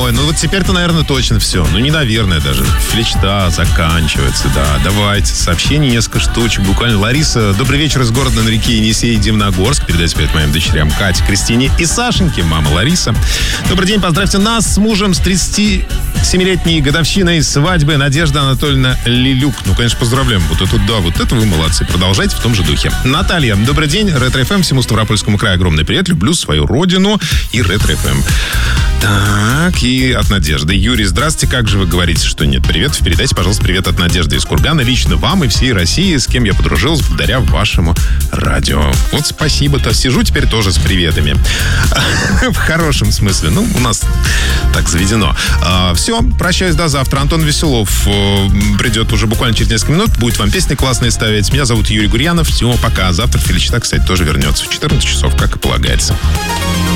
Ой, ну вот теперь-то, наверное, точно все. Ну, не наверное даже. Флечта заканчивается, да. Давайте. Сообщений несколько штучек. Буквально. Лариса, добрый вечер из города на реке Енисей, Дивногорск. Передайте привет моим дочерям Кате, Кристине и Сашеньке. Мама Лариса. Добрый день. Поздравьте нас с мужем с 37-летней годовщиной свадьбы. Надежда Анатольевна Лилюк. Ну, конечно, поздравляем. Вот это да, вот это вы молодцы. Продолжайте в том же духе. Наталья, добрый день. Ретро-ФМ, всему Ставропольскому краю огромный привет. Люблю свою родину и Ретро-ФМ. Так, и от Надежды. Юрий, здравствуйте. Как же вы говорите, что нет приветов? Передайте, пожалуйста, привет от Надежды из Кургана. Лично вам и всей России, с кем я подружилась благодаря вашему радио. Вот спасибо-то. Сижу теперь тоже с приветами. В хорошем смысле. Ну, у нас так заведено. Все, прощаюсь до завтра. Антон Веселов придет уже буквально через несколько минут. Будет вам песни классные ставить. Меня зовут Юрий Гурьянов. Все, пока. Завтра Феличита, кстати, тоже вернется в 14 часов, как и полагается.